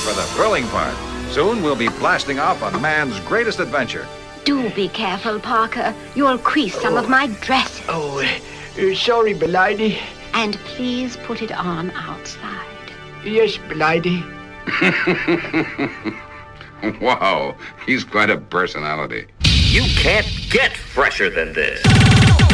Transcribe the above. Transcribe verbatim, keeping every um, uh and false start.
for the thrilling part. Soon we'll be blasting off on man's greatest adventure. Do be careful, Parker. You'll crease some Oh. of my dress. Oh, uh, sorry, Belady. And please put it on outside. Yes, Belady. Wow, he's quite a personality. You can't get fresher than this.